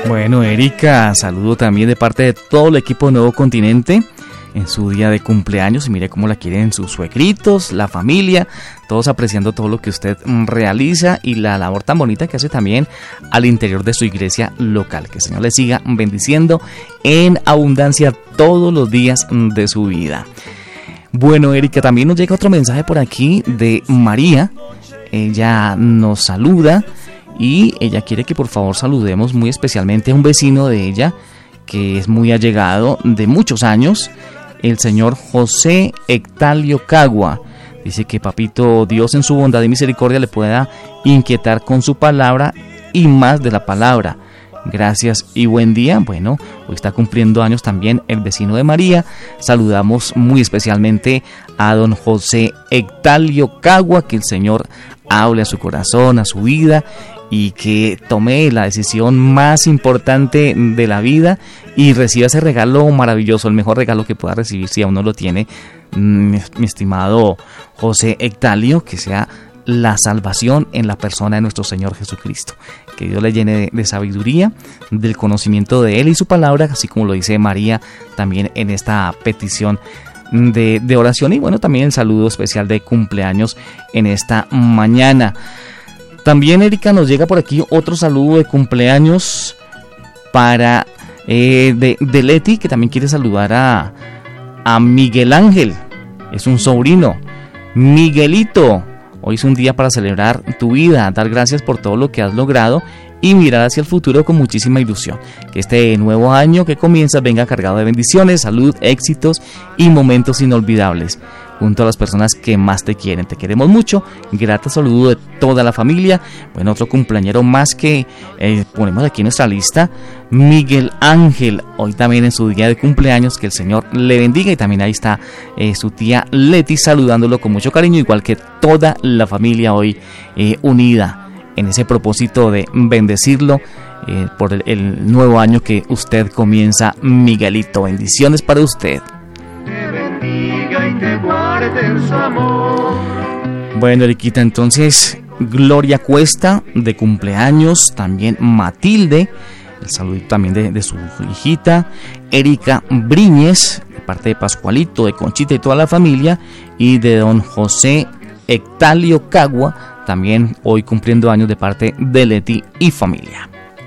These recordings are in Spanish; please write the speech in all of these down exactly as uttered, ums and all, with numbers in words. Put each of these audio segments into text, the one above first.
Bueno, Erika, saludo también de parte de todo el equipo de Nuevo Continente en su día de cumpleaños, y mire cómo la quieren sus suegritos, la familia, todos apreciando todo lo que usted realiza y la labor tan bonita que hace también al interior de su iglesia local. Que el Señor le siga bendiciendo en abundancia todos los días de su vida. Bueno, Erika, también nos llega otro mensaje por aquí de María. Ella nos saluda y ella quiere que por favor saludemos muy especialmente a un vecino de ella que es muy allegado de muchos años, el señor José Ectalio Cagua. Dice que papito Dios en su bondad y misericordia le pueda inquietar con su palabra y más de la palabra. Gracias y buen día. Bueno, hoy está cumpliendo años también el vecino de María. Saludamos muy especialmente a don José Ectalio Cagua, que el Señor hable a su corazón, a su vida, y que tome la decisión más importante de la vida y reciba ese regalo maravilloso, el mejor regalo que pueda recibir si aún no lo tiene, mi, mi estimado José Ectalio, que sea la salvación en la persona de nuestro Señor Jesucristo. Que Dios le llene de, de sabiduría, del conocimiento de Él y su palabra, así como lo dice María también en esta petición de, de oración. Y bueno, también el saludo especial de cumpleaños en esta mañana. También, Erika, nos llega por aquí otro saludo de cumpleaños para eh, de, de Leti, que también quiere saludar a, a Miguel Ángel. Es un sobrino. Miguelito, hoy es un día para celebrar tu vida, dar gracias por todo lo que has logrado y mirar hacia el futuro con muchísima ilusión. Que este nuevo año que comienza venga cargado de bendiciones, salud, éxitos y momentos inolvidables junto a las personas que más te quieren. Te queremos mucho. Grato saludo de toda la familia. Bueno, otro cumpleañero más que eh, ponemos aquí en nuestra lista, Miguel Ángel, hoy también en su día de cumpleaños. Que el Señor le bendiga. Y también ahí está eh, su tía Leti saludándolo con mucho cariño, igual que toda la familia hoy eh, unida en ese propósito de bendecirlo eh, por el, el nuevo año que usted comienza, Miguelito. Bendiciones para usted. Te bendiga y te guarde en su amor. Bueno, Eriquita, entonces Gloria Cuesta de cumpleaños, también Matilde, el saludito también de, de su hijita, Erika Briñez, de parte de Pascualito, de Conchita y toda la familia, y de don José Ectalio Cagua, también hoy cumpliendo años de parte de Leti y familia.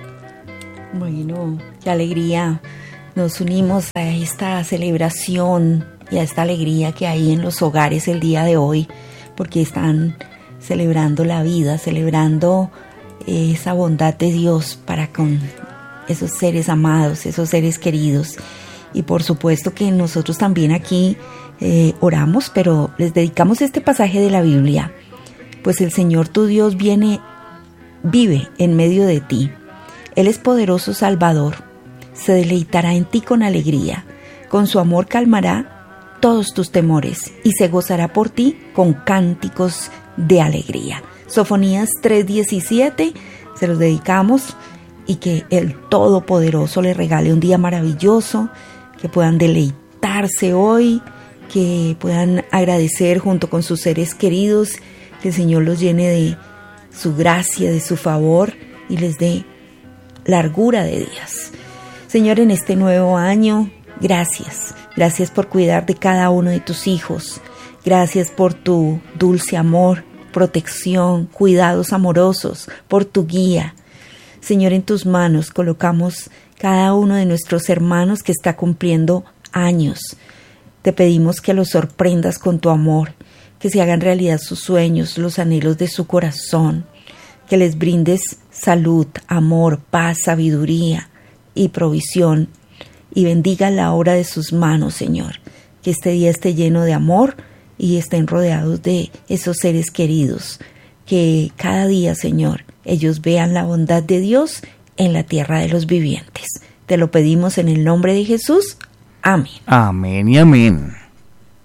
Bueno, qué alegría. Nos unimos a esta celebración y a esta alegría que hay en los hogares el día de hoy, porque están celebrando la vida, celebrando esa bondad de Dios para con esos seres amados, esos seres queridos. Y por supuesto que nosotros también aquí eh, oramos, pero les dedicamos este pasaje de la Biblia, pues el Señor tu Dios viene, vive en medio de ti. Él es poderoso Salvador. Se deleitará en ti con alegría, con su amor calmará todos tus temores y se gozará por ti con cánticos de alegría. Sofonías tres diecisiete, se los dedicamos, y que el Todopoderoso le regale un día maravilloso, que puedan deleitarse hoy, que puedan agradecer junto con sus seres queridos, que el Señor los llene de su gracia, de su favor y les dé largura de días. Señor, en este nuevo año, gracias. Gracias por cuidar de cada uno de tus hijos. Gracias por tu dulce amor, protección, cuidados amorosos, por tu guía. Señor, en tus manos colocamos cada uno de nuestros hermanos que está cumpliendo años. Te pedimos que los sorprendas con tu amor, que se hagan realidad sus sueños, los anhelos de su corazón, que les brindes salud, amor, paz, sabiduría y provisión, y bendiga la obra de sus manos, Señor. Que este día esté lleno de amor y estén rodeados de esos seres queridos. Que cada día, Señor, ellos vean la bondad de Dios en la tierra de los vivientes. Te lo pedimos en el nombre de Jesús. Amén. Amén y amén.